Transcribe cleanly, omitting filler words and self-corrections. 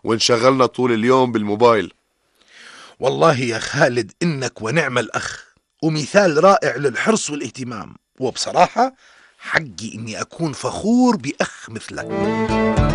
وانشغلنا طول اليوم بالموبايل. والله يا خالد إنك ونعم الأخ، ومثال رائع للحرص والاهتمام، وبصراحة حقي إني أكون فخور بأخ مثلك.